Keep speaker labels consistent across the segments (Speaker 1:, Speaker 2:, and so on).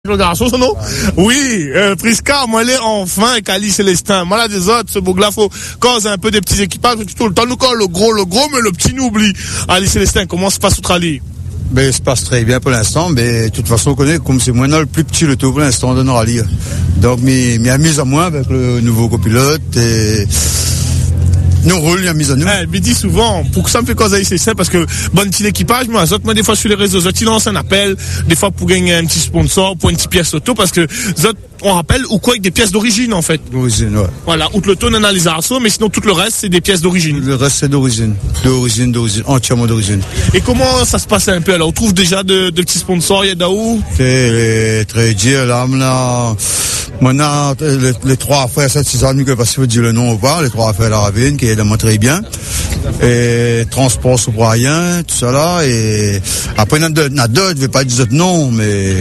Speaker 1: Le garçon, non? Oui, Prisca, moi, elle est enfin avec Ali Célestin. Moi, là, des autres, ce bouc-là, faut cause un peu des petits équipages, tout le temps, nous, quand le gros, mais le petit nous oublie. Ali Célestin, comment se passe outre Ali?
Speaker 2: Ben, ça se passe très bien pour l'instant, mais de toute façon, on connaît, comme c'est moi, le plus petit le tour pour l'instant de Norali. Donc, m'y a mis à moi avec le nouveau copilote et, nous roule, il a mis à nous.
Speaker 1: Il me dit souvent, pour que ça me fait cause Ali Célestin, parce que, bon petit équipage, moi, des fois, sur les réseaux, ils lancent un appel, des fois, pour gagner un petit sponsor, pour une petite pièce auto, parce que, on rappelle, ou quoi, avec des pièces d'origine, en fait.
Speaker 2: D'origine, ouais.
Speaker 1: Voilà, outre le ton, on a les arceaux, mais sinon, tout le reste, c'est des pièces d'origine.
Speaker 2: Le reste, c'est d'origine, entièrement d'origine.
Speaker 1: Et comment ça se passe un peu, alors? On trouve déjà de petits sponsors, il y a d'où?
Speaker 2: C'est très dur, là, maintenant, les trois frères, 7-6 ans, que parce que vous dire le nom ou pas, les trois frères de la Ravine, qui est vraiment très bien. Et transport sous Brian, tout ça là, et après, il y en a d'autres, je vais pas dire d'autres noms, mais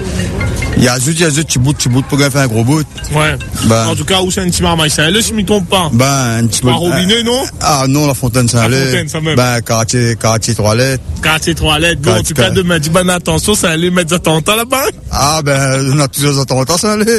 Speaker 2: il y a juste tu bout pour faire un gros bout.
Speaker 1: Ouais.
Speaker 2: Ben,
Speaker 1: en tout cas, où c'est un petit marmaille Saint-Leu, si je ne me trompe pas.
Speaker 2: Ben, un petit peu.
Speaker 1: Robinet, non?
Speaker 2: Ah, non, la Fontaine Saint-Leu.
Speaker 1: La Fontaine, ça même.
Speaker 2: Ben, quartier toilette.
Speaker 1: Quartier toilette. Bon, en tout cas, demain, dis ben attention, Saint-Leu, mettre des attentats là-bas.
Speaker 2: Ah, ben, on a plusieurs attentats, Saint-Leu.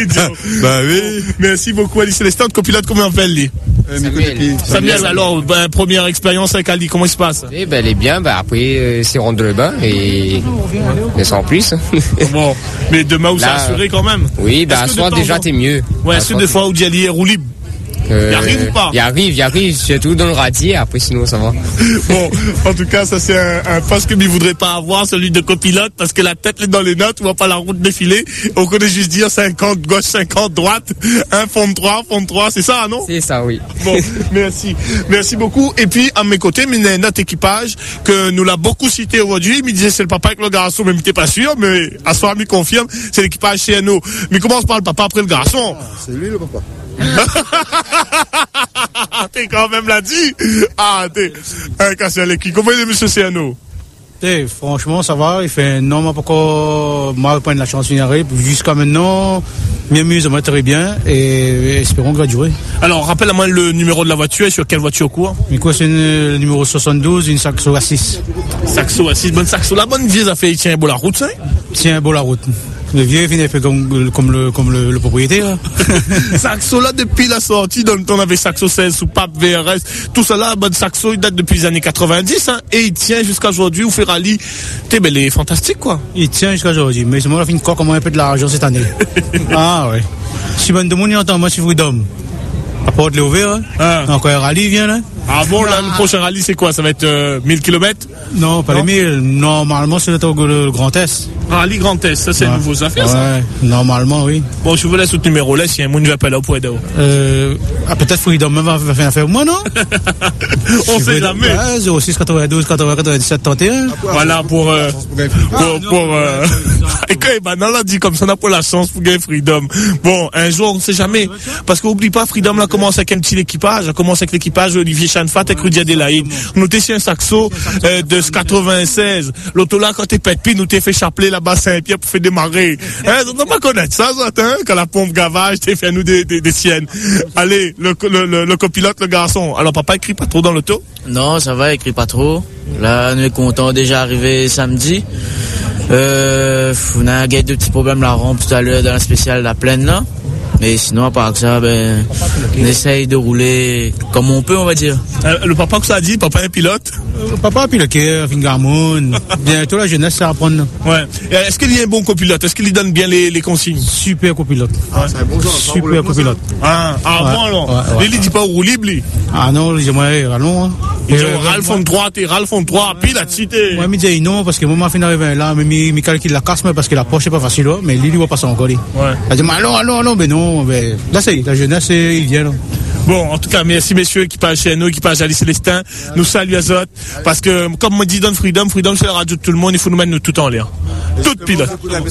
Speaker 2: Ben oui.
Speaker 1: Merci beaucoup, Ali Célestin. De copilote, comment on appelle, lui? Samuel, alors, première expérience avec Ali, comment il se passe?
Speaker 3: Eh ben, elle est bien, après, c'est rendre le bain et sans plus.
Speaker 1: Bon, mais demain, vous assuré quand même?
Speaker 3: Oui, soir déjà, t'es mieux.
Speaker 1: Ouais, est-ce que des fois, où Ali est roue libre? Il arrive ou pas?
Speaker 3: Il arrive, surtout dans le radier, après sinon ça va.
Speaker 1: Bon, en tout cas, ça c'est un poste que ne voudrait pas avoir, celui de copilote, parce que la tête est dans les notes, on voit pas la route défiler, on connaît juste dire 50 gauche, 50 droite, fond de 3, c'est ça, non?
Speaker 3: C'est ça, oui.
Speaker 1: Bon, merci beaucoup. Et puis, à mes côtés, notre équipage, que nous l'a beaucoup cité aujourd'hui, il me disait c'est le papa avec le garçon, mais t'es pas sûr, mais à soir, il confirme, c'est l'équipage CNO. Mais commence par le papa après le garçon.
Speaker 2: C'est lui le papa.
Speaker 1: T'es quand même l'a dit. T'es un casseur l'équipe. Comment est monsieur CNO?
Speaker 4: Franchement, ça va. Il fait non, pourquoi moi pas de la chance d'y jusqu'à maintenant. Mieux, ça va très bien et espérons graduer.
Speaker 1: Alors, rappelle-moi le numéro de la voiture et sur quelle voiture court?
Speaker 4: Mais quoi, c'est le numéro 72, une Saxo A6.
Speaker 1: Saxo A6, bonne Saxo. La bonne vieille, ça fait, tient beau la route, ça?
Speaker 4: Tiens, beau la route. Le vieux vient fait comme le propriétaire.
Speaker 1: Saxo là depuis la sortie, donc on avait Saxo 16 sous Pape VRS, tout ça là, bonne Saxo, il date depuis les années 90, et il tient jusqu'à aujourd'hui, où fait rallye. Il est fantastique quoi.
Speaker 4: Il tient jusqu'à aujourd'hui, mais c'est moi qui fin comment un peu de l'argent cette année. Ah ouais. Si bon de monde y entend, moi je suis Freedom. La porte est ouverte, encore un rallye vient là.
Speaker 1: Ah bon, là, le prochain rallye c'est quoi? Ça va être 1000 km?
Speaker 4: Non, pas les 1000, normalement c'est le Grand Est.
Speaker 1: Rallye Grand Est, ça c'est une nouveau affaire ça?
Speaker 4: Ouais, normalement oui.
Speaker 1: Bon, je vous laisse ce numéro là, si un monde j'appelle au point d'eau.
Speaker 4: Peut-être Freedom même va faire une affaire moi non?
Speaker 1: On sait jamais.
Speaker 4: 06 92 80 97 31.
Speaker 1: Voilà pour et que non là dit comme ça on a pas la chance pour gagner Freedom. Bon, un jour on sait jamais parce qu'oublie pas Freedom là commence avec un petit équipage, a commencé avec l'équipage Olivier Chanfat et Rudy Adelaide. Nous t'es sur un Saxo de 96. L'auto là quand t'es pète puis nous t'es fait chapeler là-bas Saint-Pierre pour faire démarrer. On doit pas connaître ça quand la pompe gavage t'es fait nous des siennes. Allez, le copilote le garçon. Alors papa écrit pas trop dans l'auto?
Speaker 5: Non, ça va, écrit pas trop. Là, nous est contents déjà arrivé samedi. On a gagné deux petits problèmes la rampe tout à l'heure dans la spéciale la plaine là. Mais sinon, à part ça, on essaye de rouler comme on peut, on va dire.
Speaker 1: Le papa que ça a dit, papa est pilote?
Speaker 4: Papa est pilote, Fingarmoon. Bientôt la jeunesse, ça va apprendre.
Speaker 1: Ouais. Est-ce qu'il y a un bon copilote? Est-ce qu'il lui donne bien les consignes?
Speaker 4: Super copilote.
Speaker 2: C'est un bon genre.
Speaker 4: Super copilote.
Speaker 1: Bon alors. Il dit pas rouler, lui.
Speaker 4: Ah non, j'aimerais allons.
Speaker 1: Il dit Ralph fond 3, puis la cité.
Speaker 4: Moi, il me dit non, parce que moi, fin d'arriver là, mais il calcule la casse, parce que la poche est pas facile, mais lui, il va passer encore. Ouais. Il dit, allons, mais non. Là, c'est la jeunesse, il vient là.
Speaker 1: Bon, en tout cas, merci messieurs, équipage CNO, équipage Ali Célestin. Nous saluons Azot, parce que, comme me dit Don Freedom, c'est la radio de tout le monde, il faut nous mettre tout en l'air. Tout pilote.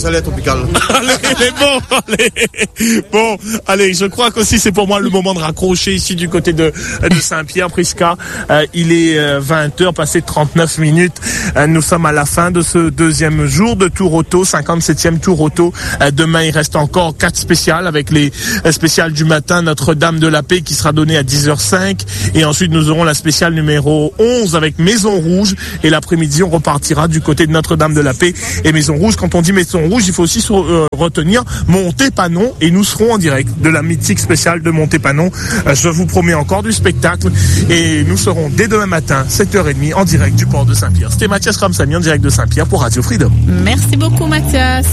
Speaker 1: Bon, allez, je crois qu'aussi c'est pour moi le moment de raccrocher ici du côté de Saint-Pierre, Prisca. Il est 20h, passé 39 minutes. Nous sommes à la fin de ce deuxième jour de Tour Auto, 57e Tour Auto. Demain, il reste encore 4 spéciales avec les spéciales du matin, Notre-Dame de la Paix qui sera donnée à 10h05. Et ensuite, nous aurons la spéciale numéro 11 avec Maison Rouge. Et l'après-midi, on repartira du côté de Notre-Dame de la Paix et Maison Maison Rouge. Quand on dit Maison Rouge, il faut aussi retenir Monté-Panon, et nous serons en direct de la mythique spéciale de Monté-Panon. Je vous promets encore du spectacle, et nous serons dès demain matin, 7h30, en direct du port de Saint-Pierre. C'était Mathias Ramsamy en direct de Saint-Pierre pour Radio Freedom.
Speaker 6: Merci beaucoup, Mathias.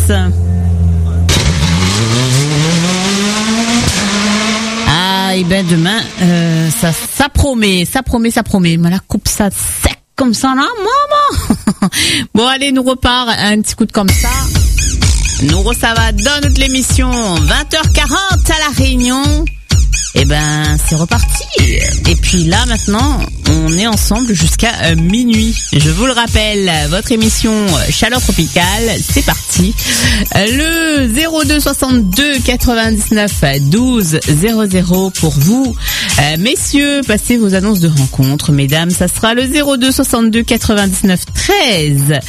Speaker 6: Ah, et ben demain, ça promet. Mais la coupe ça sec comme ça là, maman. Bon, allez, nous repart un petit coup de comme ça. Nous, ça va dans notre émission 20h40 à La Réunion. Eh ben, c'est reparti. Et puis là, maintenant, on est ensemble jusqu'à minuit. Je vous le rappelle, votre émission Chaleur Tropicale, c'est parti. Le 02 62 99 12 00 pour vous. Messieurs, passez vos annonces de rencontres. Mesdames, ça sera le 02 62 99 13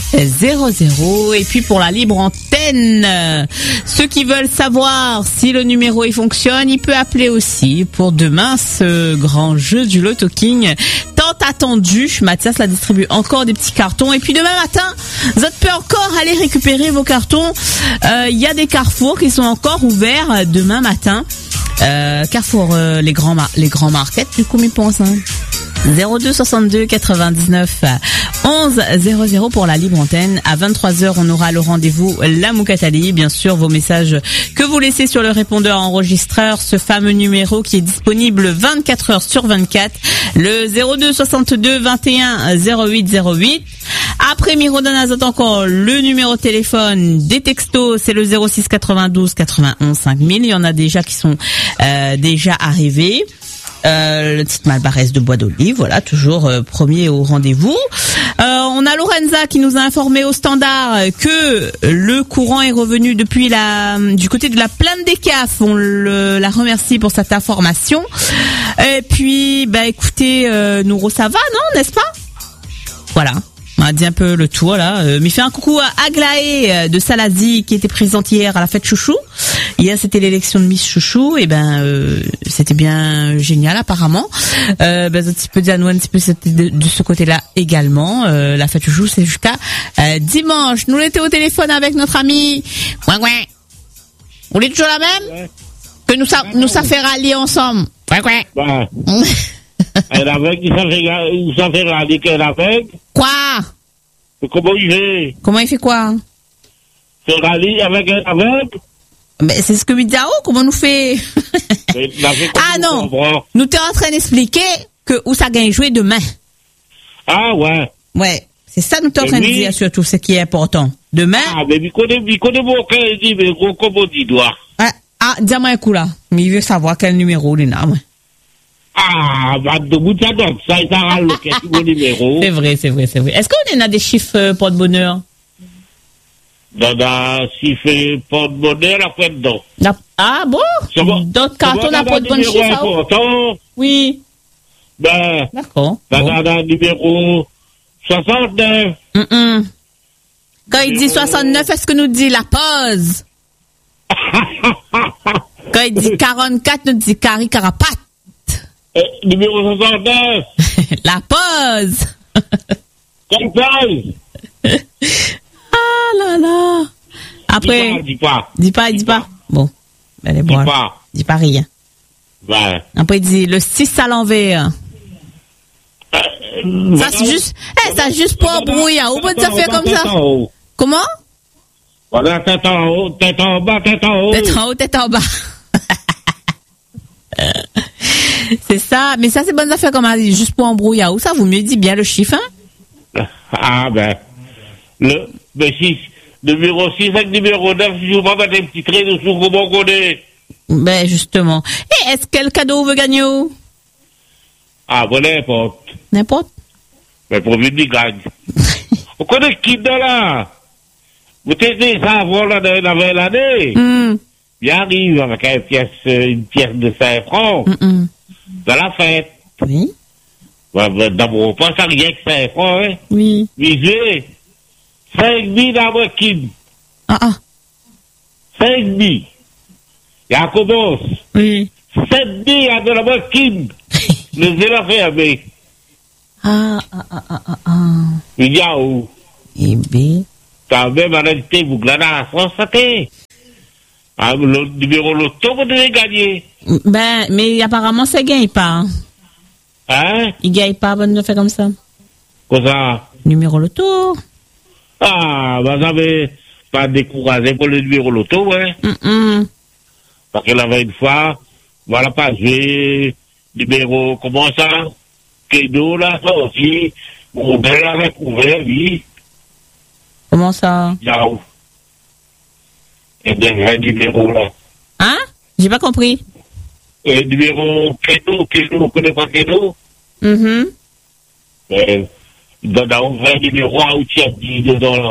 Speaker 6: 00. Et puis pour la libre antenne, ceux qui veulent savoir si le numéro il fonctionne, il peut appeler aussi pour demain ce grand jeu du Loto King tant attendu. Mathias la distribue encore des petits cartons, et puis demain matin vous pouvez encore aller récupérer vos cartons. Il y a des carrefours qui sont encore ouverts demain matin. Carrefour les grands markets, du coup, mais pense 02 62 99 11 00 pour la libre antenne. À 23h, on aura le rendez-vous La Moukatali. Bien sûr, vos messages que vous laissez sur le répondeur enregistreur, ce fameux numéro qui est disponible 24 heures sur 24, le 02 62 21 08 08. Après Mirodon Azot, encore le numéro de téléphone des textos, c'est le 06 92 91 5000. Il y en a déjà qui sont déjà arrivés. Le petit Malbarès de Bois d'Olive, voilà, toujours premier au rendez-vous. On a Lorenza qui nous a informé au standard que le courant est revenu depuis du côté de la plaine des CAF. On la remercie pour cette information. Et puis, écoutez, Nouro, ça va, non, n'est-ce pas? Voilà. On a dit un peu le tour là. Mais fait un coucou à Aglaé de Salazie qui était présente hier à la fête Chouchou. Hier c'était l'élection de Miss Chouchou, et c'était bien génial apparemment. Un petit peu dire un petit peu c'était de ce côté-là également. La fête Chouchou c'est jusqu'à dimanche. Nous l'étions au téléphone avec notre ami. On est toujours la même? Que nous ça fait rallier ensemble.
Speaker 7: Elle avec, il s'en fait râler qu'elle avec.
Speaker 6: Quoi?
Speaker 7: Comment il fait?
Speaker 6: Comment il fait quoi?
Speaker 7: Se râler avec elle avec?
Speaker 6: Mais c'est ce que Midiao, comment nous fait? Ah non! Nous t'es en train d'expliquer que où ça gagne jouer demain.
Speaker 7: Ah ouais.
Speaker 6: Ouais. C'est ça nous t'es en train de dire surtout, ce qui est important. Demain.
Speaker 7: Ah, mais il connaît mon cœur, il dit, mais comment il doit?
Speaker 6: Ah, dis-moi un coup là. Mais il veut savoir quel numéro il a, ouais.
Speaker 7: Ah, ça râle le numéro.
Speaker 6: C'est vrai. Est-ce qu'on a des chiffres porte-bonheur?
Speaker 7: Dans chiffre porte-bonheur, après dedans.
Speaker 6: Ah bon? D'autres cartons n'a pas de bon chiffre? Oui. D'accord.
Speaker 7: Dans le numéro 69.
Speaker 6: Quand il dit 69, est-ce que nous dit la pause? Quand il dit 44, nous dit carapat.
Speaker 7: Numéro 69.
Speaker 6: La pause.
Speaker 7: Quelle pause?
Speaker 6: Ah là là. Après.
Speaker 7: Dis pas.
Speaker 6: Bon. Allez, bon. Dis pas rien.
Speaker 7: Ouais.
Speaker 6: Après, il dit le 6 à l'envers. Ça, c'est juste, ça, juste pour brouillard. Ou peut ça faire comme ça? Comment?
Speaker 7: Voilà, tête en haut, tête en bas, tête en haut.
Speaker 6: Tête en haut, tête en bas. C'est ça, mais ça c'est bonne affaire comme elle dit, juste pour embrouiller. Où ça, vous me dites bien le chiffre, hein?
Speaker 7: Ah le numéro 6 avec numéro 9, je vous mettre un petit trait dessous, comment on connaît?
Speaker 6: Justement. Et est-ce quel cadeau veut gagner?
Speaker 7: Ah, n'importe.
Speaker 6: N'importe?
Speaker 7: Mais pour venir gagne. On connaît qui de là? Vous tenez ça avant la nouvelle année? Il arrive avec une pièce de 5 francs. Dans la fête.
Speaker 6: Oui.
Speaker 7: D'abord, on pense à rien que 5 francs, hein?
Speaker 6: Oui.
Speaker 7: Visez. 5 000 dans votre kin.
Speaker 6: 5
Speaker 7: 000. Il y a commence.
Speaker 6: Oui.
Speaker 7: 7 000 dans votre kin. Le zéro fermé.
Speaker 6: Il
Speaker 7: y a où?
Speaker 6: Eh bien.
Speaker 7: T'as même arrêté, vous glanez à la France, le numéro loto, vous devez gagner.
Speaker 6: Ben, mais apparemment, ça gagne pas.
Speaker 7: Hein?
Speaker 6: Il gagne pas, bonne de faire comme ça.
Speaker 7: Quoi ça?
Speaker 6: Numéro loto.
Speaker 7: Ah, vous avez pas découragé pour le numéro loto, ouais. Parce que la avait une fois, voilà pas joué, numéro, comment ça? Kedo, là, ça aussi, on l'avait couvert, oui.
Speaker 6: Comment ça?
Speaker 7: Yao. Et des vrais numéros, là.
Speaker 6: Hein? J'ai pas compris.
Speaker 7: Et numéro Kedo, vous connaissez pas Kedo? Dans un vrai numéro à outil à 10 dedans, là.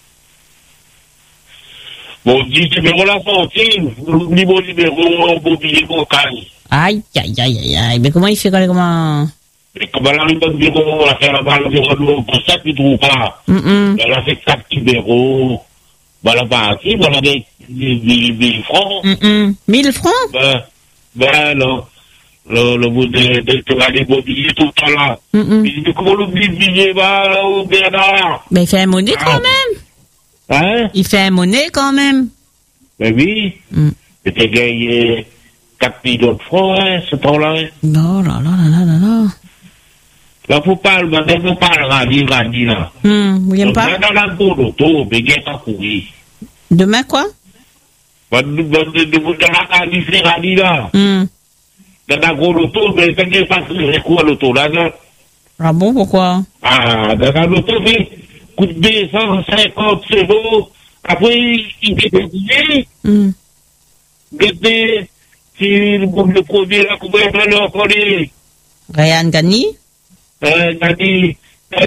Speaker 7: Bon, 10 numéros là sont aussi, niveau numéro, mobilier vocal.
Speaker 6: Aïe. Mais comment il fait comment?
Speaker 7: Et comme elle arrive au numéro, on a fait la balle numéro pour ça, tu ne trouves pas. Elle a fait 4 numéros. Voilà, parti, voilà, des 1000 francs.
Speaker 6: 1000 francs?
Speaker 7: Ben, non. Le bout de mobilier tout le temps là. Il dit, comment l'oublie le billet, au Bernard?
Speaker 6: Ben, il fait un monnaie quand même.
Speaker 7: Hein?
Speaker 6: Il fait un monnaie quand même.
Speaker 7: Ben oui. C'était gagné 4 millions de francs, hein, ce temps-là.
Speaker 6: Non.
Speaker 7: Là, faut pas le radis, là.
Speaker 6: Vous n'aimez pas?
Speaker 7: Dans la boule auto, mais il n'y a pas courir.
Speaker 6: Demain, quoi?
Speaker 7: Dans la radis, là. Dans la gros auto, mais il n'y a pas courir à l'auto, là, non?
Speaker 6: Ah bon, pourquoi?
Speaker 7: Ah, dans la auto, mais, coup de 250 chevaux, après, il est déguisé. Regardez, si le premier, là, comment il va le coller?
Speaker 6: Ryan Gani?
Speaker 7: Gani,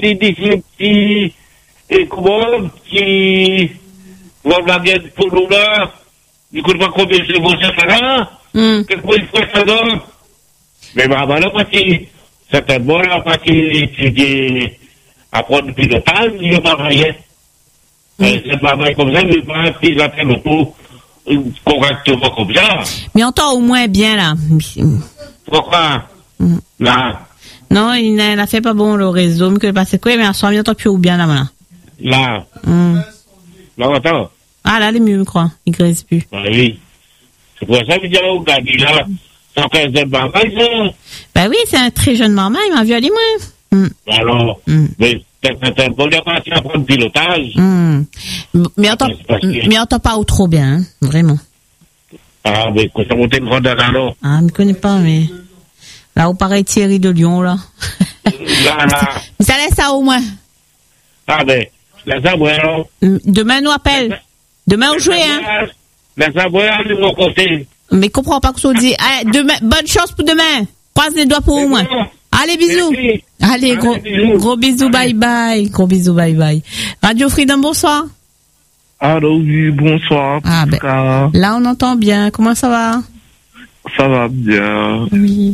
Speaker 7: d'ici, et comment, qui, va la guerre pour nous, là, il ne connaît pas combien de chevaux ça là? Qu'est-ce qu'il faut ça, là? Mais bah, là, parce que, certainement, là, parce qu'il étudie, apprendre le pilotage, il n'est pas rien. C'est pas vrai comme ça, mais pas piloter l'auto correctement comme ça.
Speaker 6: Mais on entend au moins bien, là.
Speaker 7: Pourquoi? Là.
Speaker 6: Non, il n'a fait pas bon le réseau, mais que passé quoi, mais on s'en vient tant plus ou bien, là, voilà.
Speaker 7: Là. Là, attends.
Speaker 6: Ah, là, il est mieux, je crois. Il ne grèse plus.
Speaker 7: Ah oui. C'est pour ça que j'ai regardé là. 115 de maman, ça.
Speaker 6: Ben oui, c'est un très jeune maman, il m'a violé, moi.
Speaker 7: Alors, mais c'est un bon parti à prendre le pilotage.
Speaker 6: Mais on entend pas trop bien, hein, vraiment.
Speaker 7: Ah, mais quand ça monte une grande alors.
Speaker 6: Ah, je ne connais pas, mais. Là, où paraît Thierry de Lyon, là.
Speaker 7: Là.
Speaker 6: Mais ça laisse ça au moins.
Speaker 7: Ah, ben, laisse ça, ouais, alors.
Speaker 6: Demain, nous appelle. Demain, on joue, hein.
Speaker 7: Laisse ça, ouais, de mon côté.
Speaker 6: Mais comprends pas que ça dit. Allez, demain, bonne chance pour demain. Croise les doigts pour au moins. Allez, bisous.
Speaker 7: Merci.
Speaker 6: Allez, gros bisous, bye bye. Gros bisous, bye bye. Radio Freedom, bonsoir.
Speaker 8: Allô, oui, bonsoir.
Speaker 6: Ah, ben, là, on entend bien. Comment ça va?
Speaker 8: Ça va bien.
Speaker 6: Oui.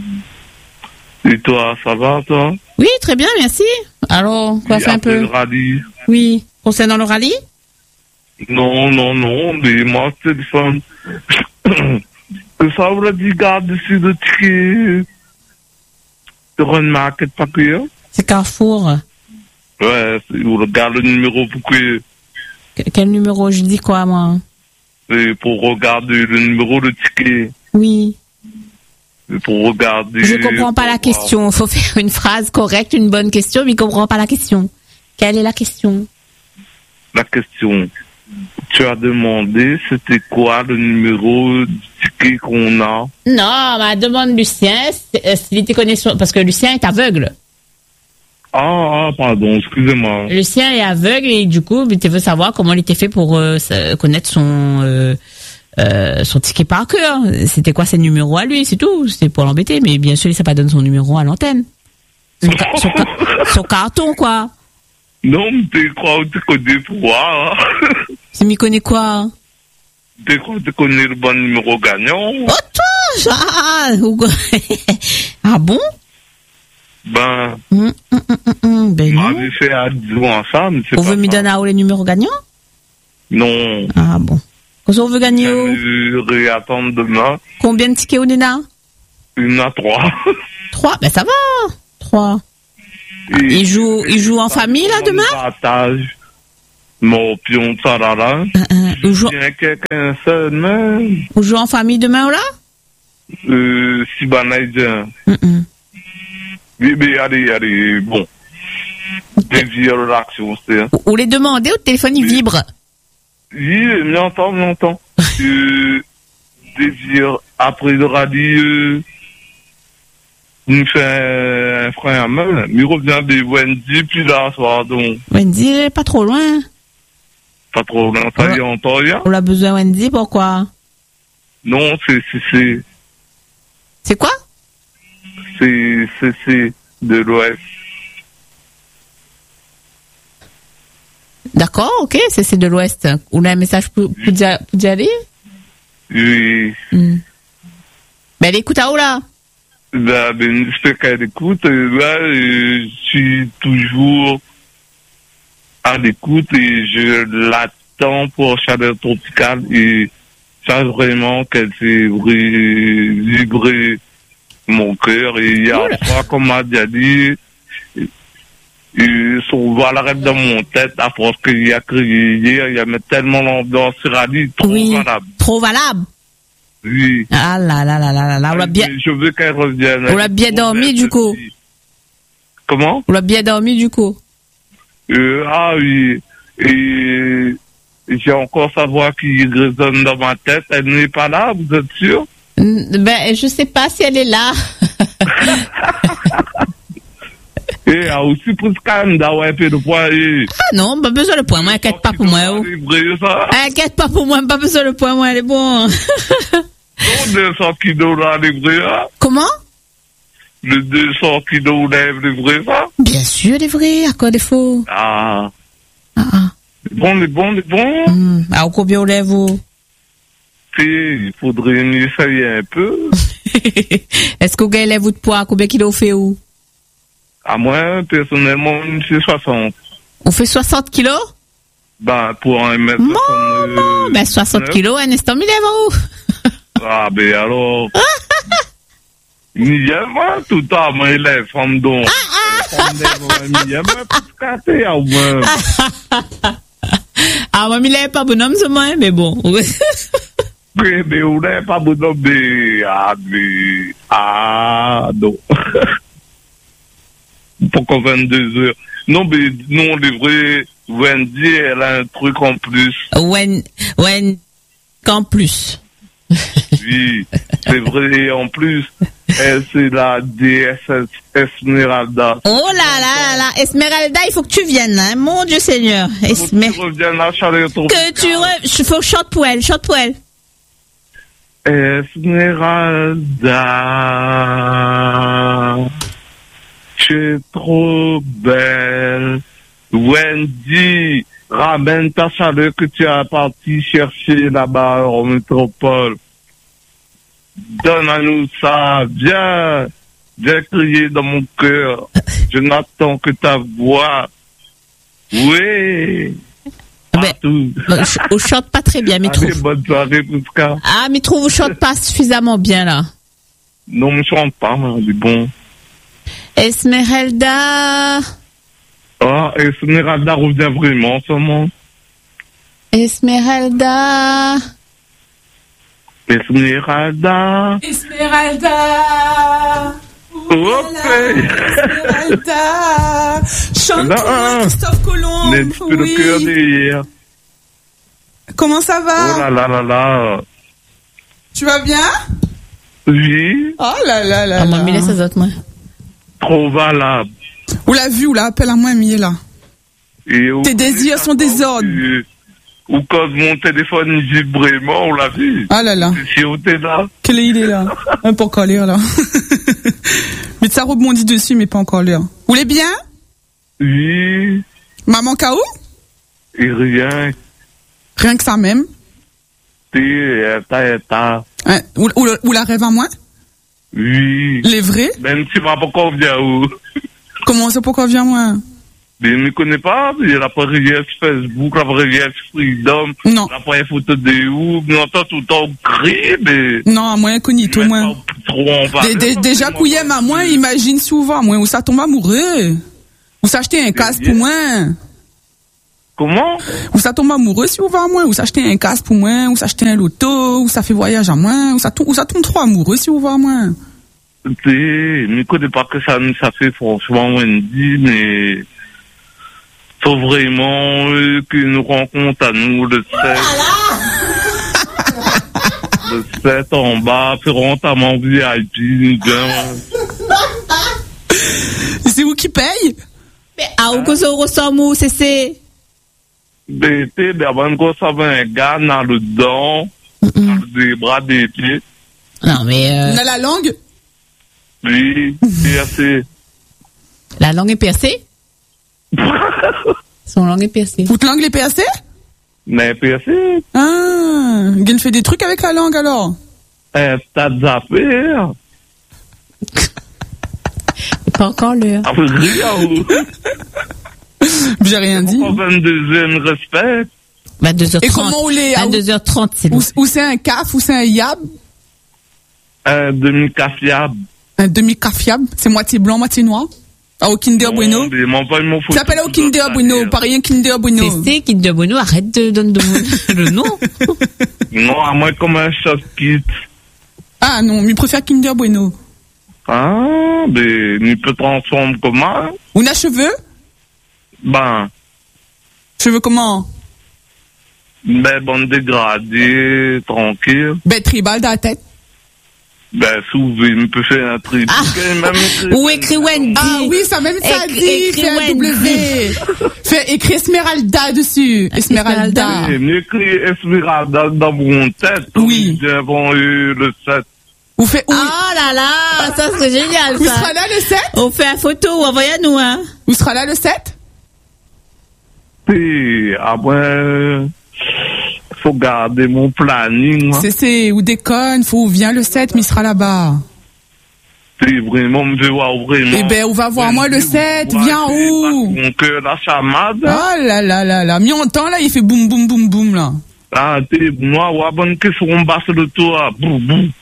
Speaker 8: Et toi, ça va, toi?
Speaker 6: Oui, très bien, merci. Alors, quoi fait un peu?
Speaker 8: Le rallye.
Speaker 6: Oui. Concernant le rallye?
Speaker 8: Non, mais moi, je téléphone. Que ça veut dire, garde dessus de ticket. De Run Market, pas que.
Speaker 6: C'est Carrefour.
Speaker 8: Ouais, on regarde le numéro pour que.
Speaker 6: Quel numéro? Je dis quoi, moi?
Speaker 8: Et pour regarder le numéro de ticket.
Speaker 6: Oui.
Speaker 8: Et pour regarder.
Speaker 6: Je comprends pas la question. Il faut faire une phrase correcte, une bonne question, mais il comprend pas la question. Quelle est la question?
Speaker 8: La question. Tu as demandé c'était quoi le numéro du ticket qu'on a? Non,
Speaker 6: ma demande Lucien, s'il était connaissant, parce que Lucien est aveugle.
Speaker 8: Ah, pardon, excusez-moi.
Speaker 6: Lucien est aveugle et du coup, tu veux savoir comment il était fait pour connaître son ticket par cœur. C'était quoi ses numéros à lui, c'est tout. C'était pour l'embêter, mais bien sûr, il ne sait pas donner son numéro à l'antenne. Son carton, quoi.
Speaker 8: Non, mais tu crois que tu connais quoi?
Speaker 6: Tu m'y connais quoi?
Speaker 8: Tu crois que tu connais le bon numéro gagnant?
Speaker 6: Oh, toi! Ah bon?
Speaker 8: Ben,
Speaker 6: ben
Speaker 8: on avait fait à 10 ans ensemble.
Speaker 6: On veut me donner à où les numéros gagnants?
Speaker 8: Non.
Speaker 6: Ah bon. Quand on veut gagner où?
Speaker 8: Je vais attendre demain.
Speaker 6: Combien de tickets on est là?
Speaker 8: Il y en a 3.
Speaker 6: 3? Ben ça va. 3. Il joue en famille là demain?
Speaker 8: Mon pion, ça là.
Speaker 6: Vous jouez
Speaker 8: quelqu'un seul, même.
Speaker 6: Vous jouez en famille demain ou là?
Speaker 8: Si banaïdien. Oui, mais allez, bon. Désir l'action, c'est.
Speaker 6: Vous les demandez ou le téléphone il vibre?
Speaker 8: Oui, m'entend. Désir, après le radis, nous fait un frère à main. Il revient de Wendy, puis là, soir, donc.
Speaker 6: Wendy, pas trop loin.
Speaker 8: Pas trop loin, ça y est, on entend rien.
Speaker 6: On a besoin Wendy, pourquoi?
Speaker 8: Non, c'est.
Speaker 6: C'est quoi?
Speaker 8: C'est de l'Ouest.
Speaker 6: D'accord, ok, c'est de l'Ouest. Vous avez un message pour Djali?
Speaker 8: Oui.
Speaker 6: Ben, elle écoute à où là?
Speaker 8: Ben, j'espère qu'elle écoute. Là, je suis toujours à l'écoute et je l'attends pour Chaleur Tropicale et ça vraiment qu'elle fait vibrer mon cœur. Et il y a fois, comme m'a déjà dit, son voix l'arrête dans mon tête à force qu'il a crié hier, il y a mis tellement l'ambiance sur Ali, trop valable.
Speaker 6: Trop valable?
Speaker 8: Oui.
Speaker 6: Ah là, on l'a bien.
Speaker 8: Je veux qu'elle revienne.
Speaker 6: On l'a bien dormi du coup.
Speaker 8: Comment?
Speaker 6: On l'a bien dormi du coup.
Speaker 8: Ah oui. Et j'ai encore sa voix qui résonne dans ma tête. Elle n'est pas là, vous êtes sûr?
Speaker 6: Ben, je sais pas si elle est là.
Speaker 8: Et aussi pour ce calme d'avoir un peu de poids.
Speaker 6: Ah non, pas besoin de poids, moi, inquiète pas pour moi. Inquiète pas pour moi, pas besoin de poids, moi, elle est bon.
Speaker 8: 200 kilos là, livré ça.
Speaker 6: Comment?
Speaker 8: Le 200 kilos là, livré ça.
Speaker 6: Bien sûr, les vrais, à quoi des faux?
Speaker 8: Les bons.
Speaker 6: À combien on lève vous?
Speaker 8: Il faudrait mieux essayer un peu.
Speaker 6: Est-ce que vous gagnez vous de poids? Combien kilos fait où?
Speaker 8: À moi, personnellement, je fais 60.
Speaker 6: On fait 60 kilos?
Speaker 8: Ben, pour un mètre.
Speaker 6: Non, ben 60 kilos, un instant, il lève où?
Speaker 8: Ah, ben alors. Il moi, tout le temps, moi, il est femme donc.
Speaker 6: Ah, moi, il est pas bonhomme, ce moi, mais bon.
Speaker 8: Oui, mais on n'est pas bonhomme, mais. Non. Pourquoi 22 heures? Non, mais non, les vrais, Wendy, elle a un truc en plus.
Speaker 6: Qu'en plus.
Speaker 8: Oui, c'est vrai, en plus, c'est la déesse Esmeralda.
Speaker 6: Oh là, Esmeralda, il faut que tu viennes, hein. Mon Dieu Seigneur.
Speaker 8: Que tu reviennes à Chaleur Tropicale.
Speaker 6: Faut que je chante pour elle.
Speaker 8: Esmeralda, tu es trop belle. Wendy, ramène ta chaleur que tu as parti chercher là-bas en métropole. Donne à nous ça, viens crier dans mon cœur. Je n'attends que ta voix. Oui.
Speaker 6: On chante pas très bien, mais
Speaker 8: allez, bonne soirée, Pouska.
Speaker 6: Ah, mais trouve, on chante pas suffisamment bien, là.
Speaker 8: Non, je chante pas, mais bon.
Speaker 6: Esmeralda.
Speaker 8: Ah, Esmeralda revient vraiment, seulement.
Speaker 6: Esmeralda.
Speaker 9: Esmeralda. Chante Christophe Colomb.
Speaker 8: Le cœur derrière.
Speaker 9: Comment ça va?
Speaker 8: Oh là.
Speaker 9: Tu vas bien?
Speaker 8: Oui.
Speaker 9: Oh là.
Speaker 6: Ah, moi, mais laisse les autres, moi.
Speaker 8: Trop valable.
Speaker 9: Ou l'a vu, ou l'a appelle à moi, Miela. Tes désirs sont des ordres.
Speaker 8: Ou quand mon téléphone vibre vraiment, on l'a vu.
Speaker 9: Ah là.
Speaker 8: Si on était là.
Speaker 9: Quelle idée là? Un pas encore lire là. Mais ça rebondit dessus, mais pas encore lire. Vous voulez bien?
Speaker 8: Oui.
Speaker 9: Maman K.O.?
Speaker 8: Et rien.
Speaker 9: Rien que ça même.
Speaker 8: T'as.
Speaker 9: Hein, ou la rêve à moi?
Speaker 8: Oui.
Speaker 9: Les vrais?
Speaker 8: Même si ma pourquoi vient où?
Speaker 9: Comment ça, pourquoi vient moi?
Speaker 8: Mais je ne me connais pas. Il y a la première Facebook, la première Freedom.
Speaker 9: Non.
Speaker 8: La première photo de où? On entend tout le temps crier, mais.
Speaker 9: Non, moi, incognito, moi. Déjà, couillem à moi, imagine souvent, moi, où ça tombe amoureux. Ou s'acheter un casque pour moi.
Speaker 8: Comment?
Speaker 9: Ou ça tombe amoureux si vous va à moi, ou ça acheter un casque pour moi, ou ça acheter un loto, ou ça fait voyage à moi, ou ça tombe trop amoureux si vous va à moi.
Speaker 8: Je ne connais pas que ça fait franchement Wendy, mais faut vraiment que nous rencontre à nous le 7. Le 7 en bas, feront à mon VIP,
Speaker 9: c'est vous qui paye?
Speaker 6: Mais à où que ça ressemble, c'est?
Speaker 8: D'été, d'abord, quand ça va un gars dans le dent, des bras, des pieds.
Speaker 6: Non, mais
Speaker 9: Dans la langue?
Speaker 8: Oui, percé.
Speaker 6: La langue est percée? Son langue est percée.
Speaker 9: Votre langue est percée?
Speaker 8: Mais percé.
Speaker 9: Ah, il fait des trucs avec la langue alors?
Speaker 8: Un stade d'affaires.
Speaker 6: Pas encore l'heure.
Speaker 8: Ah,
Speaker 9: J'ai rien dit.
Speaker 8: 22e respect.
Speaker 6: 22h30.
Speaker 9: Et comment on les...
Speaker 6: 22h30, c'est
Speaker 9: Ou c'est un caf, ou c'est un yab?
Speaker 8: Un demi-cafiable.
Speaker 9: Un demi-cafiable? C'est moitié blanc, moitié noir? Ah, au Kinder Bueno?
Speaker 8: Ça
Speaker 9: s'appelle au Kinder Bueno, pas rien Kinder Bueno.
Speaker 6: C'est Kinder Bueno, arrête de donner le nom.
Speaker 8: Non, à moi comme un choc kit.
Speaker 9: Ah non, mais je préfère Kinder Bueno.
Speaker 8: Ah, mais il peut transformer comment?
Speaker 9: On a cheveux?
Speaker 8: Ben.
Speaker 9: Cheveux comment?
Speaker 8: Ben, bon dégradé, tranquille.
Speaker 9: Ben, tribal dans la tête.
Speaker 8: Ben, soulevé, il peut faire un trip.
Speaker 6: Ou écrit Wendy.
Speaker 9: Ah oui, ça même ça dit.
Speaker 6: Écrit
Speaker 9: Fait un
Speaker 6: Wendy.
Speaker 9: W. Fait écrit Esmeralda dessus. Esmeralda.
Speaker 8: Mieux écrit Esmeralda dans mon tête.
Speaker 9: Oui.
Speaker 8: Avant le 7.
Speaker 9: Vous faites où?
Speaker 6: Oh là là, ça serait génial, ça.
Speaker 9: Vous serez là le 7?
Speaker 6: On fait la photo, envoyez-nous, hein.
Speaker 9: Vous serez là le 7?
Speaker 8: Et après, faut garder mon planning.
Speaker 9: C'est, ou déconne, faut, viens le 7, mais il sera là-bas.
Speaker 8: C'est vraiment, je veux voir vraiment.
Speaker 9: Eh ben, on va voir moi le 7, viens où?
Speaker 8: Donc, la chamade.
Speaker 9: Oh là là là là, mi entend là, il fait boum boum boum boum là.
Speaker 8: Ah, t'es, moi, ouais, bonne question, on basse le toit, boum boum.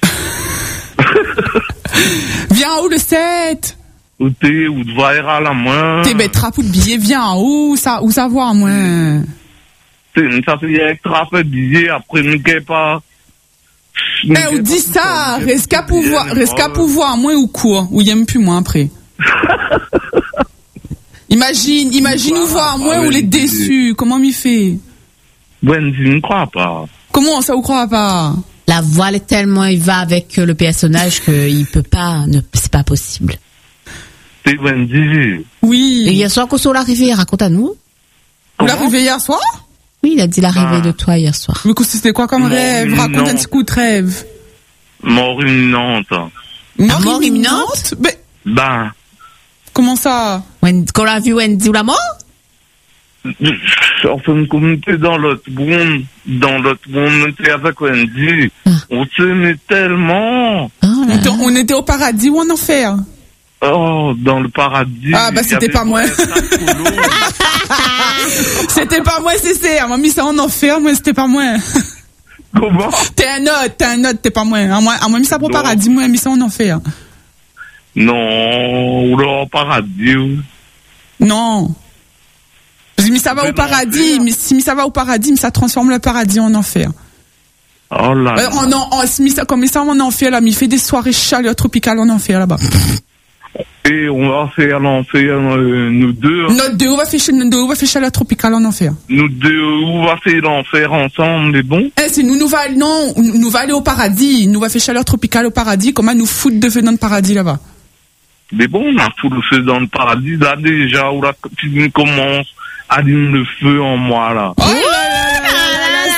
Speaker 9: Viens où le 7?
Speaker 8: Ou t'es, ou tu vas à la main.
Speaker 9: T'es bête, trappe ou de billet, viens où ça voir moi?
Speaker 8: Ça fait extra peu de billets, après, nous, qu'est pas.
Speaker 9: Eh, ou dis ça, reste qu'à pouvoir, moi ou quoi? Ou y'aime plus moi après. Imagine nous voir moi ou les déçus, comment m'y fait?
Speaker 8: Wendy, je ne crois pas.
Speaker 9: Comment ça, vous croit pas?
Speaker 6: La voix est tellement, il va avec le personnage qu'il peut pas, c'est pas possible.
Speaker 8: C'est Wendy.
Speaker 9: Oui.
Speaker 6: Et hier soir, quand on l'arrivée, raconte à nous.
Speaker 9: Vous l'arrivée hier soir?
Speaker 6: Oui, il a dit l'arrivée de toi hier soir.
Speaker 9: Mais c'était quoi comme rêve? Raconte un petit coup de rêve.
Speaker 8: Mort imminente.
Speaker 6: Mort imminente?
Speaker 8: Ben.
Speaker 6: Comment ça? Quand on l'a vu Wendy ou la mort?
Speaker 8: Enfin, comme t'es dans l'autre monde, on était avec Wendy. On s'aimait tellement.
Speaker 9: On était au paradis ou en enfer?
Speaker 8: Oh, dans le paradis.
Speaker 9: Ah, bah, c'était pas moi. C'était pas moi, c'est. On m'a mis ça en enfer, moi, c'était pas moi.
Speaker 8: Comment?
Speaker 9: T'es un autre, t'es pas moi. On m'a mis ça pour paradis, moi, on m'a mis ça en enfer.
Speaker 8: Non, ou là, au paradis.
Speaker 9: Non. J'ai mis ça va au paradis, mais si ça va au paradis, mais ça transforme le paradis en enfer.
Speaker 8: Oh là là.
Speaker 9: Comme ça en enfer, là, mais il fait des soirées chaleur tropicales en enfer, là-bas.
Speaker 8: Et on va faire l'enfer, nous deux.
Speaker 9: Nous deux, on va faire chaleur tropicale en enfer.
Speaker 8: Nous deux, on va faire l'enfer ensemble, mais bon.
Speaker 9: C'est nous va aller au paradis. Nous va faire chaleur tropicale au paradis. Comment nous foutre de feu dans le paradis, là-bas?
Speaker 8: Mais bon, on a tout le feu dans le paradis, là, déjà, où la copine commence à allumer le feu en moi, là.
Speaker 9: Oh là là là là,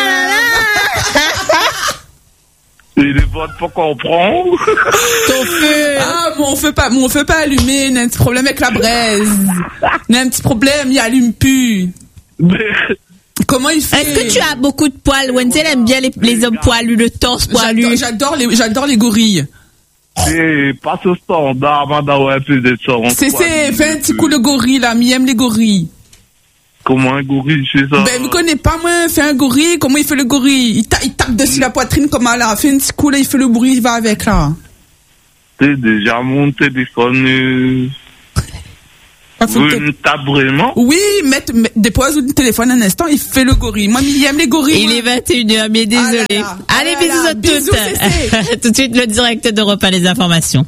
Speaker 8: et les votes pas comprendre.
Speaker 9: Ton feu. Ah, bon, on fait pas allumer. On a un petit problème avec la braise. On a un petit problème, il allume plus. Comment il fait?
Speaker 6: Est-ce que tu as beaucoup de poils? Wendy, elle aime bien les hommes poilus, le torse poilu.
Speaker 9: J'adore les gorilles.
Speaker 8: C'est pas ce standard, madame, ouais, plus de ça.
Speaker 9: Fais un petit coup de gorille, là. Mi aime les gorilles.
Speaker 8: Comment un gorille fait ça?
Speaker 9: Ben, me connais pas, moi. Fais un gorille. Comment il fait le gorille? Il tape dessus la poitrine, comme là. Fais un petit coup, là. Il fait le bruit, il va avec, là.
Speaker 8: T'es déjà mon téléphone. Vous me tapez vraiment?
Speaker 9: Oui, dépose le téléphone un instant, il fait le gorille. Moi, il aime les gorilles.
Speaker 6: Il est 21h, mais désolé. Allez, bisous à toutes. Tout de suite, le direct d'Europe 1, les informations.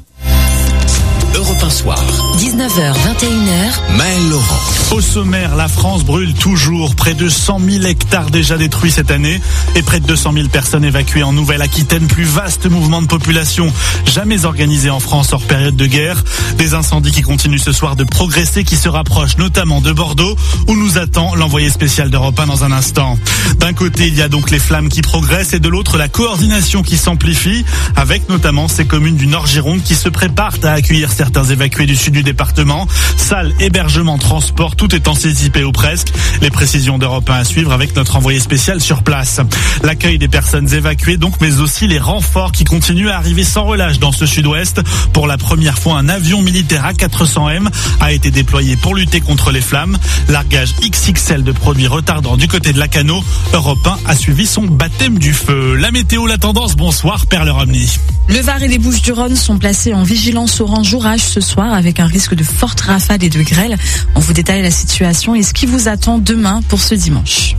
Speaker 10: Europe 1 Soir.
Speaker 11: 19h, 21h.
Speaker 10: Maël Laurent.
Speaker 12: Au sommaire, la France brûle toujours. Près de 100 000 hectares déjà détruits cette année et près de 200 000 personnes évacuées en Nouvelle-Aquitaine. Plus vaste mouvement de population jamais organisé en France hors période de guerre. Des incendies qui continuent ce soir de progresser, qui se rapprochent notamment de Bordeaux où nous attend l'envoyé spécial d'Europe 1 dans un instant. D'un côté, il y a donc les flammes qui progressent et de l'autre, la coordination qui s'amplifie avec notamment ces communes du Nord-Gironde qui se préparent à accueillir certains évacués du sud du département. Salles, hébergement, transport, tout est anticipé ou presque. Les précisions d'Europe 1 à suivre avec notre envoyé spécial sur place. L'accueil des personnes évacuées donc, mais aussi les renforts qui continuent à arriver sans relâche dans ce sud-ouest. Pour la première fois, un avion militaire A400M a été déployé pour lutter contre les flammes. Largage XXL de produits retardants du côté de Lacanau. Europe 1 a suivi son baptême du feu. La météo, la tendance, bonsoir, Perle Romney.
Speaker 13: Le Var et les Bouches-du-Rhône sont placés en vigilance orange orage ce soir avec un risque de fortes rafales et de grêle. On vous détaille la situation et ce qui vous attend demain pour ce dimanche.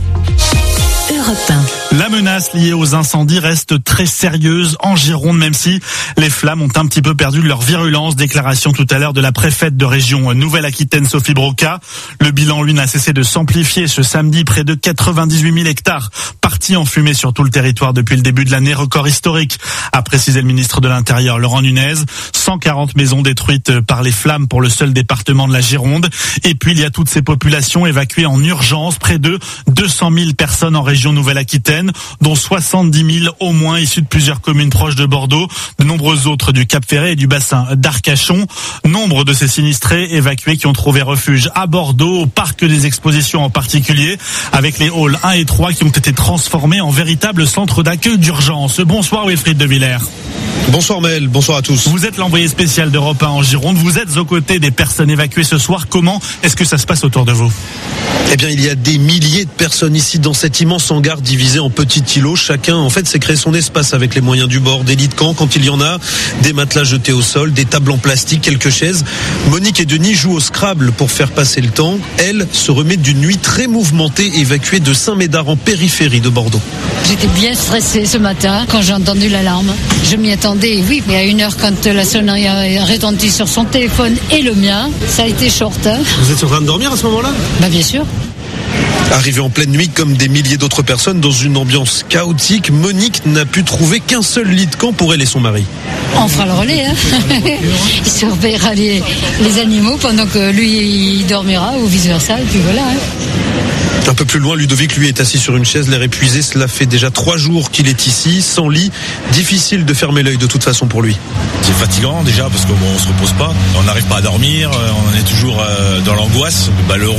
Speaker 11: Europe 1.
Speaker 12: La menace liée aux incendies reste très sérieuse en Gironde, même si les flammes ont un petit peu perdu de leur virulence. Déclaration tout à l'heure de la préfète de région Nouvelle-Aquitaine, Sophie Broca. Le bilan, lui, n'a cessé de s'amplifier ce samedi. Près de 98 000 hectares partis en fumée sur tout le territoire depuis le début de l'année. Record historique, a précisé le ministre de l'Intérieur, Laurent Nunez. 140 maisons détruites par les flammes pour le seul département de la Gironde. Et puis, il y a toutes ces populations évacuées en urgence. Près de 200 000 personnes en région Nouvelle-Aquitaine, dont 70 000 au moins issus de plusieurs communes proches de Bordeaux, de nombreux autres du Cap-Ferret et du bassin d'Arcachon. Nombre de ces sinistrés évacués qui ont trouvé refuge à Bordeaux, au parc des expositions en particulier, avec les halls 1 et 3 qui ont été transformés en véritables centres d'accueil d'urgence. Bonsoir Wilfried de Villers.
Speaker 14: Bonsoir Maël, bonsoir à tous.
Speaker 12: Vous êtes l'envoyé spécial d'Europe 1 en Gironde, vous êtes aux côtés des personnes évacuées ce soir. Comment est-ce que ça se passe autour de vous ?
Speaker 14: Eh bien, il y a des milliers de personnes ici dans cet immense hangar divisé en petits îlots. Chacun, en fait, s'est créé son espace avec les moyens du bord, des lits de camp quand il y en a, des matelas jetés au sol, des tables en plastique, quelques chaises. Monique et Denis jouent au Scrabble pour faire passer le temps. Elle se remet d'une nuit très mouvementée, évacuée de Saint-Médard en périphérie de Bordeaux.
Speaker 15: J'étais bien stressée ce matin quand j'ai entendu l'alarme. Je m'y attendais, oui, mais à 1h quand la sonnerie a retenti sur son téléphone et le mien, ça a été short. Hein.
Speaker 14: Vous êtes en train de dormir à ce moment-là ?
Speaker 15: Bah bien sûr.
Speaker 14: Arrivée en pleine nuit comme des milliers d'autres personnes dans une ambiance chaotique, Monique n'a pu trouver qu'un seul lit de camp pour elle et son mari.
Speaker 15: On fera le relais, hein. Il surveillera les animaux pendant que lui il dormira ou vice versa, et puis voilà. Hein.
Speaker 14: Un peu plus loin, Ludovic, lui, est assis sur une chaise, l'air épuisé. Cela fait déjà 3 jours qu'il est ici, sans lit. Difficile de fermer l'œil de toute façon pour lui.
Speaker 16: C'est fatigant déjà parce qu'on ne se repose pas, on n'arrive pas à dormir, on est toujours dans l'angoisse. Le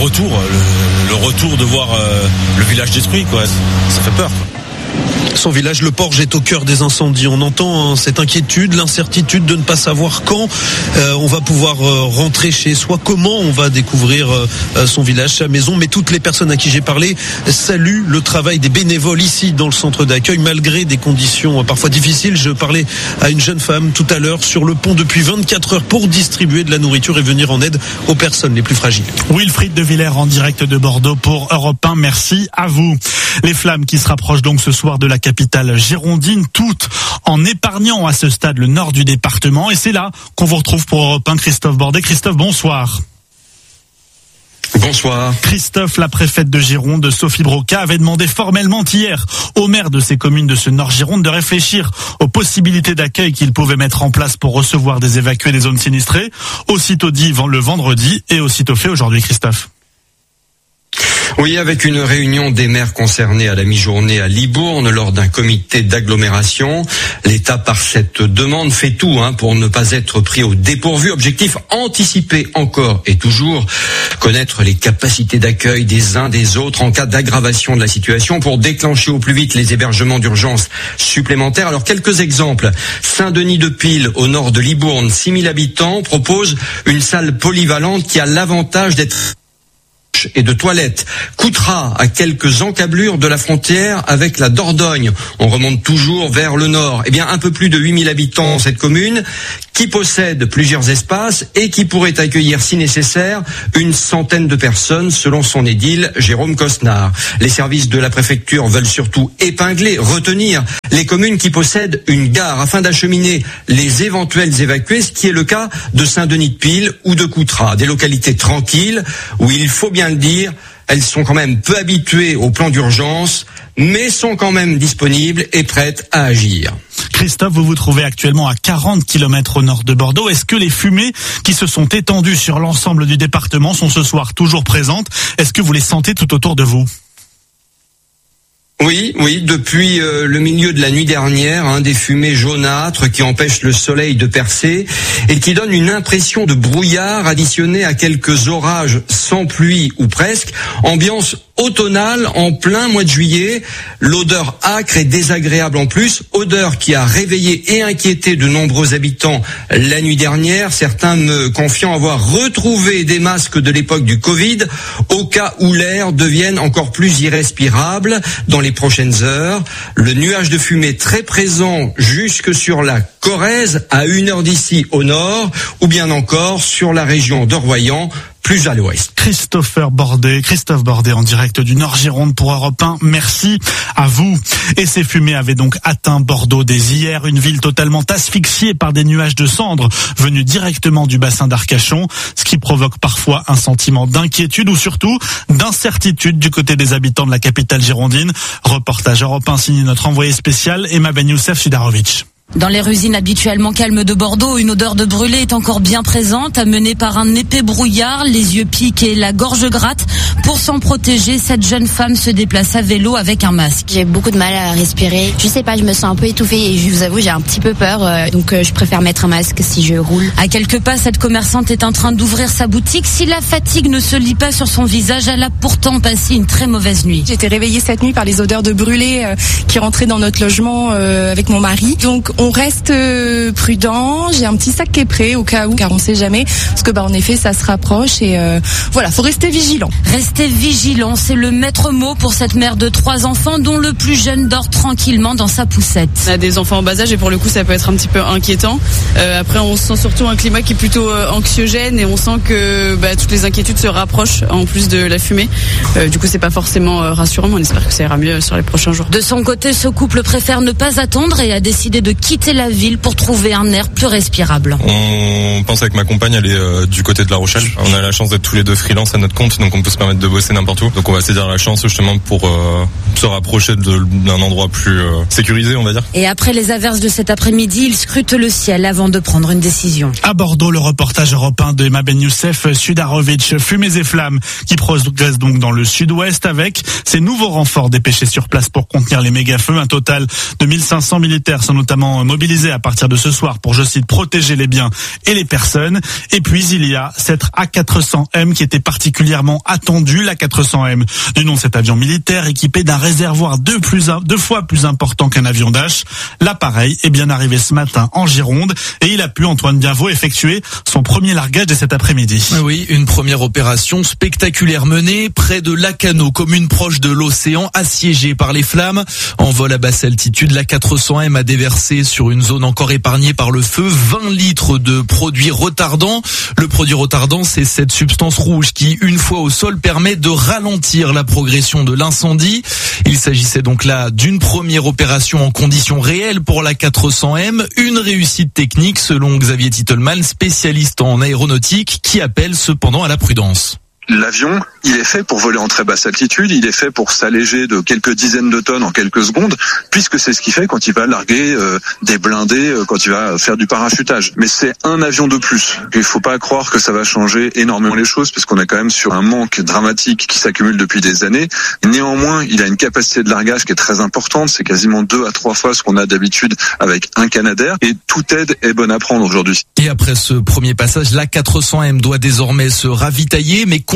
Speaker 16: retour de voir le village détruit, quoi, ça fait peur.
Speaker 14: Son village, le Porge, est au cœur des incendies. On entend cette inquiétude, l'incertitude de ne pas savoir quand on va pouvoir rentrer chez soi, comment on va découvrir son village, sa maison. Mais toutes les personnes à qui j'ai parlé saluent le travail des bénévoles ici dans le centre d'accueil, malgré des conditions parfois difficiles. Je parlais à une jeune femme tout à l'heure sur le pont depuis 24 heures pour distribuer de la nourriture et venir en aide aux personnes les plus fragiles.
Speaker 12: Wilfried de Villers en direct de Bordeaux pour Europe 1. Merci à vous. Les flammes qui se rapprochent donc ce soir de la capitale girondine, toutes en épargnant à ce stade le nord du département. Et c'est là qu'on vous retrouve pour Europe 1, Christophe Bordet. Christophe, bonsoir.
Speaker 17: Bonsoir.
Speaker 12: Christophe, la préfète de Gironde, Sophie Broca, avait demandé formellement hier aux maires de ces communes de ce Nord-Gironde de réfléchir aux possibilités d'accueil qu'ils pouvaient mettre en place pour recevoir des évacués des zones sinistrées. Aussitôt dit le vendredi et aussitôt fait aujourd'hui, Christophe.
Speaker 17: Oui, avec une réunion des maires concernés à la mi-journée à Libourne lors d'un comité d'agglomération. L'État, par cette demande, fait tout pour ne pas être pris au dépourvu. Objectif, anticiper encore et toujours, connaître les capacités d'accueil des uns des autres en cas d'aggravation de la situation pour déclencher au plus vite les hébergements d'urgence supplémentaires. Alors, quelques exemples. Saint-Denis-de-Pile, au nord de Libourne, 6 000 habitants, propose une salle polyvalente qui a l'avantage d'être et de toilettes, coûtera à quelques encablures de la frontière avec la Dordogne. On remonte toujours vers le nord. Eh bien, un peu plus de 8 000 habitants dans cette commune, qui possède plusieurs espaces et qui pourrait accueillir, si nécessaire, une centaine de personnes, selon son édile Jérôme Cosnard. Les services de la préfecture veulent surtout épingler, retenir les communes qui possèdent une gare afin d'acheminer les éventuels évacués, ce qui est le cas de Saint-Denis-de-Pile ou de Coutras, des localités tranquilles où, il faut bien le dire, elles sont quand même peu habituées au plan d'urgence, mais sont quand même disponibles et prêtes à agir.
Speaker 12: Christophe, vous vous trouvez actuellement à 40 km au nord de Bordeaux. Est-ce que les fumées qui se sont étendues sur l'ensemble du département sont ce soir toujours présentes? Est-ce que vous les sentez tout autour de vous?
Speaker 17: Oui, depuis le milieu de la nuit dernière, des fumées jaunâtres qui empêchent le soleil de percer et qui donnent une impression de brouillard additionnée à quelques orages sans pluie ou presque. Ambiance automnale en plein mois de juillet, l'odeur âcre et désagréable en plus, odeur qui a réveillé et inquiété de nombreux habitants la nuit dernière, certains me confiant avoir retrouvé des masques de l'époque du Covid, au cas où l'air devienne encore plus irrespirable dans les prochaines heures. Le nuage de fumée très présent jusque sur la Corrèze, à 1 heure d'ici au nord, ou bien encore sur la région d'Orvoyan, plus à l'ouest.
Speaker 12: Christophe Bordet en direct du Nord-Gironde pour Europe 1. Merci à vous. Et ces fumées avaient donc atteint Bordeaux dès hier, une ville totalement asphyxiée par des nuages de cendres venus directement du bassin d'Arcachon, ce qui provoque parfois un sentiment d'inquiétude ou surtout d'incertitude du côté des habitants de la capitale girondine. Reportage Europe 1 signé notre envoyé spécial Emma Ben Youssef Sudarovic.
Speaker 13: Dans les usines habituellement calmes de Bordeaux, une odeur de brûlé est encore bien présente, amenée par un épais brouillard, les yeux piquent et la gorge gratte. Pour s'en protéger, cette jeune femme se déplace à vélo avec un masque.
Speaker 18: J'ai beaucoup de mal à respirer. Je sais pas, je me sens un peu étouffée et je vous avoue, j'ai un petit peu peur, donc je préfère mettre un masque si je roule.
Speaker 13: À quelques pas, cette commerçante est en train d'ouvrir sa boutique. Si la fatigue ne se lit pas sur son visage, elle a pourtant passé une très mauvaise nuit.
Speaker 19: J'ai été réveillée cette nuit par les odeurs de brûlé qui rentraient dans notre logement avec mon mari. Donc on reste prudent. J'ai un petit sac qui est prêt au cas où, car on sait jamais, parce que en effet ça se rapproche et voilà, faut rester vigilant.
Speaker 13: Rester vigilant, c'est le maître mot pour cette mère de 3 enfants dont le plus jeune dort tranquillement dans sa poussette.
Speaker 20: On a des enfants en bas âge et pour le coup ça peut être un petit peu inquiétant. Après on sent surtout un climat qui est plutôt anxiogène et on sent que toutes les inquiétudes se rapprochent en plus de la fumée. Du coup c'est pas forcément rassurant, mais on espère que ça ira mieux sur les prochains jours.
Speaker 13: De son côté, ce couple préfère ne pas attendre et a décidé de quitter la ville pour trouver un air plus respirable.
Speaker 21: On pense avec ma compagne aller du côté de La Rochelle. On a la chance d'être tous les deux freelance à notre compte, donc on peut se permettre de bosser n'importe où. Donc on va saisir la chance justement pour se rapprocher d'un endroit plus sécurisé, on va dire.
Speaker 13: Et après les averses de cet après-midi, il scrute le ciel avant de prendre une décision.
Speaker 12: À Bordeaux, le reportage Europe 1 de Emma Ben Youssef Sudarovic. Fumées et flammes qui progressent donc dans le sud-ouest avec ces nouveaux renforts dépêchés sur place pour contenir les méga-feux. Un total de 1500 militaires sont notamment mobilisés à partir de ce soir pour, je cite, protéger les biens et les personnes. Et puis il y a cette A400M qui était particulièrement attendue, l'A400M du nom de cet avion militaire équipé d'un réservoir deux fois plus important qu'un avion Dash. L'appareil est bien arrivé ce matin en Gironde et il a pu, Antoine Bienvaux, effectuer son premier largage de cet après-midi.
Speaker 22: Oui, une première opération spectaculaire menée près de Lacanau, commune proche de l'océan, assiégée par les flammes. En vol à basse altitude, l'A400M a déversé sur une zone encore épargnée par le feu 20 litres de produits retardants. Le produit retardant, c'est cette substance rouge qui, une fois au sol, permet de ralentir la progression de l'incendie. Il s'agissait donc là d'une première opération en conditions réelles pour la 400M, une réussite technique selon Xavier Titelman, spécialiste en aéronautique, qui appelle cependant à la prudence.
Speaker 23: L'avion, il est fait pour voler en très basse altitude, il est fait pour s'alléger de quelques dizaines de tonnes en quelques secondes, puisque c'est ce qu'il fait quand il va larguer des blindés, quand il va faire du parachutage. Mais c'est un avion de plus. Il faut pas croire que ça va changer énormément les choses, puisqu'on est quand même sur un manque dramatique qui s'accumule depuis des années. Néanmoins, il a une capacité de largage qui est très importante, c'est quasiment 2 à 3 fois ce qu'on a d'habitude avec un Canadair, et toute aide est bonne à prendre aujourd'hui.
Speaker 22: Et après ce premier passage, la 400M doit désormais se ravitailler, mais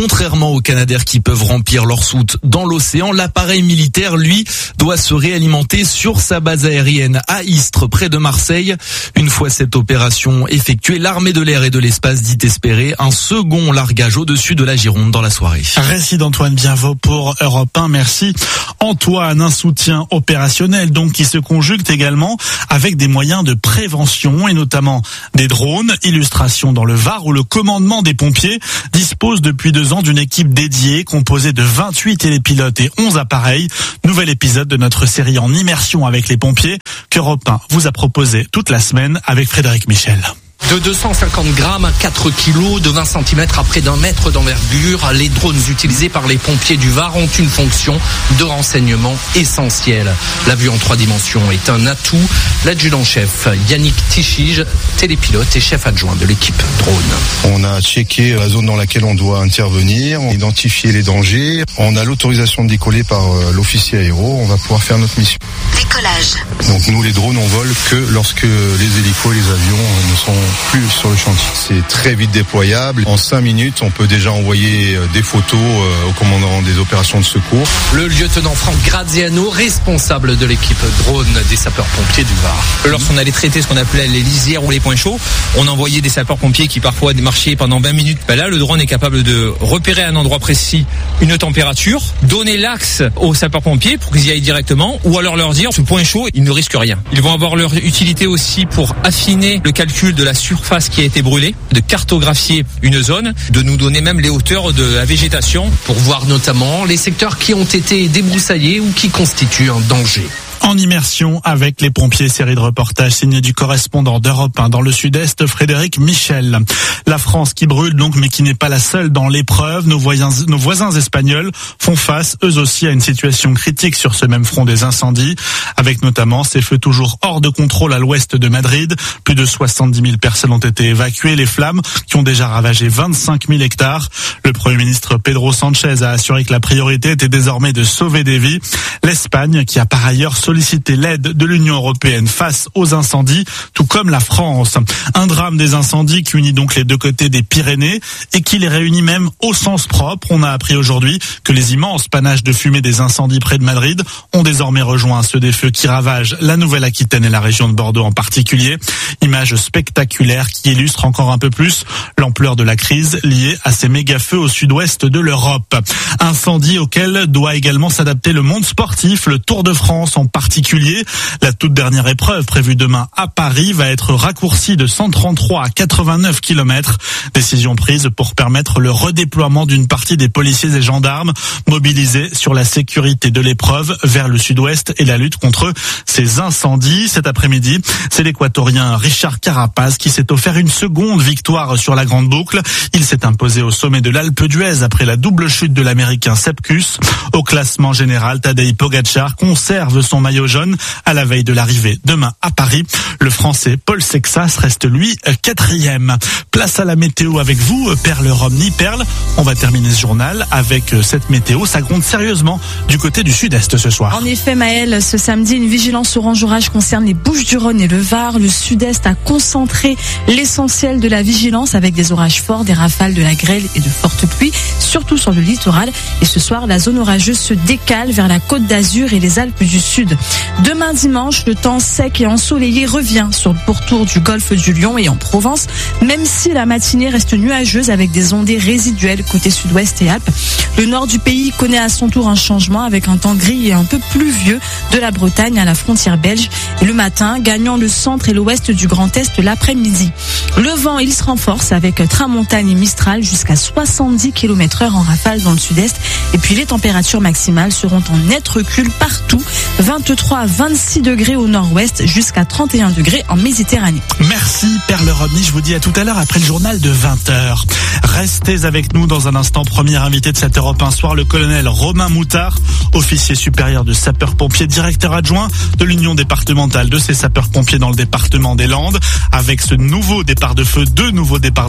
Speaker 22: Contrairement aux Canadair qui peuvent remplir leur soute dans l'océan, l'appareil militaire, lui, doit se réalimenter sur sa base aérienne à Istres, près de Marseille. Une fois cette opération effectuée, l'armée de l'air et de l'espace dit espérer un second largage au-dessus de la Gironde dans la soirée.
Speaker 12: Récit d'Antoine Bienveau pour Europe 1. Merci Antoine. Un soutien opérationnel donc qui se conjugue également avec des moyens de prévention et notamment des drones. Illustration dans le Var où le commandement des pompiers dispose depuis 2 ans d'une équipe dédiée composée de 28 télépilotes et 11 appareils. Nouvel épisode de notre série en immersion avec les pompiers qu'Europe 1 vous a proposé toute la semaine avec Frédéric Michel.
Speaker 2: De 250 grammes à 4 kilos, de 20 cm à près d'1 mètre d'envergure, les drones utilisés par les pompiers du Var ont une fonction de renseignement essentielle. La vue en 3 dimensions est un atout. L'adjudant-chef Yannick Tichige, télépilote et chef adjoint de l'équipe drone.
Speaker 3: On a checké la zone dans laquelle on doit intervenir, identifier les dangers. On a l'autorisation de décoller par l'officier aéro. On va pouvoir faire notre mission.
Speaker 11: Décollage.
Speaker 3: Donc nous, les drones, on vole que lorsque les hélicos et les avions ne sont plus sur le chantier. C'est très vite déployable. En 5 minutes, on peut déjà envoyer des photos au commandant des opérations de secours.
Speaker 2: Le lieutenant Franck Graziano, responsable de l'équipe drone des sapeurs-pompiers du Var.
Speaker 5: Lorsqu'on allait traiter ce qu'on appelait les lisières ou les points chauds, on envoyait des sapeurs-pompiers qui parfois marchaient pendant 20 minutes. Là, le drone est capable de repérer à un endroit précis une température, donner l'axe aux sapeurs-pompiers pour qu'ils y aillent directement, ou alors leur dire ce point chaud, ils ne risquent rien. Ils vont avoir leur utilité aussi pour affiner le calcul de la surface qui a été brûlée, de cartographier une zone, de nous donner même les hauteurs de la végétation.
Speaker 2: Pour voir notamment les secteurs qui ont été débroussaillés ou qui constituent un danger.
Speaker 12: En immersion avec les pompiers, série de reportages signés du correspondant d'Europe 1 dans le sud-est, Frédéric Michel. La France qui brûle donc, mais qui n'est pas la seule dans l'épreuve. Nos voisins espagnols font face, eux aussi, à une situation critique sur ce même front des incendies, avec notamment ces feux toujours hors de contrôle à l'ouest de Madrid. Plus de 70 000 personnes ont été évacuées. Les flammes qui ont déjà ravagé 25 000 hectares. Le Premier ministre Pedro Sánchez a assuré que la priorité était désormais de sauver des vies. L'Espagne, qui a par ailleurs solliciter l'aide de l'Union européenne face aux incendies, tout comme la France. Un drame des incendies qui unit donc les deux côtés des Pyrénées et qui les réunit même au sens propre. On a appris aujourd'hui que les immenses panaches de fumée des incendies près de Madrid ont désormais rejoint ceux des feux qui ravagent la Nouvelle-Aquitaine et la région de Bordeaux en particulier. Images spectaculaires qui illustrent encore un peu plus l'ampleur de la crise liée à ces méga-feux au sud-ouest de l'Europe. Incendie auquel doit également s'adapter le monde sportif, le Tour de France en particulier. La toute dernière épreuve prévue demain à Paris va être raccourcie de 133 à 89 km. Décision prise pour permettre le redéploiement d'une partie des policiers et gendarmes mobilisés sur la sécurité de l'épreuve vers le sud-ouest et la lutte contre ces incendies. Cet après-midi, c'est l'Équatorien Richard Carapaz qui s'est offert une seconde victoire sur la grande boucle. Il s'est imposé au sommet de l'Alpe d'Huez après la double chute de l'Américain Sepkus. Au classement général, Tadej Pogačar conserve son maillot jaune à la veille de l'arrivée demain à Paris. Le Français Paul Sexas reste lui 4e. Place à la météo avec vous, Perle Romney. Perle, on va terminer ce journal avec cette météo. Ça gronde sérieusement du côté du sud-est ce soir.
Speaker 24: En effet, Maëlle, ce samedi, une vigilance orange orage concerne les Bouches-du-Rhône et le Var. Le sud-est a concentré l'essentiel de la vigilance avec des orages forts, des rafales, de la grêle et de fortes pluies, surtout sur le littoral. Et ce soir, la zone orageuse se décale vers la Côte d'Azur et les Alpes du Sud. Demain dimanche, le temps sec et ensoleillé revient sur le pourtour du golfe du Lion et en Provence, même si la matinée reste nuageuse avec des ondées résiduelles côté sud-ouest et Alpes. Le nord du pays connaît à son tour un changement avec un temps gris et un peu pluvieux de la Bretagne à la frontière belge. Et le matin, gagnant le centre et l'ouest du Grand Est l'après-midi. Le vent, il se renforce avec tramontane et mistral jusqu'à 70 km/h en rafale dans le sud-est. Et puis les températures maximales seront en net recul partout. 23 à 26 degrés au nord-ouest jusqu'à 31 degrés en Méditerranée.
Speaker 12: Merci Perle Romney, je vous dis à tout à l'heure après le journal de 20h. Restez avec nous dans un instant. Premier invité de cette Europe 1 soir, le colonel Romain Moutard, officier supérieur de sapeurs-pompiers, directeur adjoint de l'Union départementale de ces sapeurs-pompiers dans le département des Landes. Avec ce nouveau départ de feu, deux nouveaux départs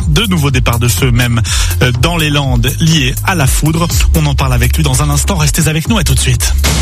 Speaker 12: de feu même dans les Landes liés à la foudre. On en parle avec lui dans un instant. Restez avec nous, à tout de suite.